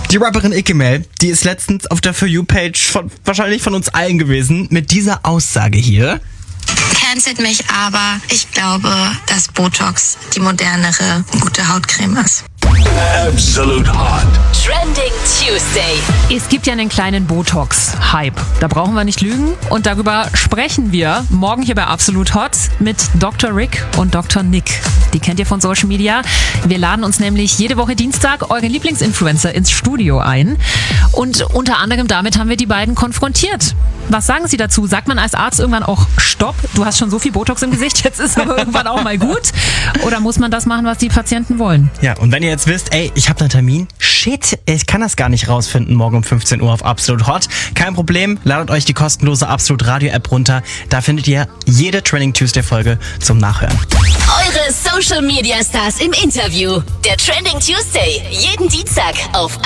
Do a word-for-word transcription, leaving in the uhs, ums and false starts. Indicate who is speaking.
Speaker 1: Die Rapperin Ikemel, die ist letztens auf der For You-Page von, wahrscheinlich von uns allen gewesen, mit dieser Aussage hier.
Speaker 2: Cancelt mich, aber ich glaube, dass Botox die modernere, gute Hautcreme ist.
Speaker 3: Absolute Hot.
Speaker 4: Trending Tuesday.
Speaker 5: Es gibt ja einen kleinen Botox-Hype. Da brauchen wir nicht lügen. Und darüber sprechen wir morgen hier bei Absolut Hot mit Doktor Rick und Doktor Nick. Die kennt ihr von Social Media. Wir laden uns nämlich jede Woche Dienstag eure Lieblingsinfluencer ins Studio ein. Und unter anderem damit haben wir die beiden konfrontiert. Was sagen Sie dazu? Sagt man als Arzt irgendwann auch Stopp? Du hast schon so viel Botox im Gesicht, jetzt ist aber irgendwann auch mal gut. Oder muss man das machen, was die Patienten wollen?
Speaker 1: Ja, und wenn ihr jetzt wisst, ey, ich habe einen Termin, shit, ich kann das gar nicht rausfinden morgen um fünfzehn Uhr auf Absolut Hot. Kein Problem, ladet euch die kostenlose Absolut Radio App runter. Da findet ihr jede Trending Tuesday Folge zum Nachhören.
Speaker 4: Eure Social Media Stars im Interview. Der Trending Tuesday. Jeden Dienstag auf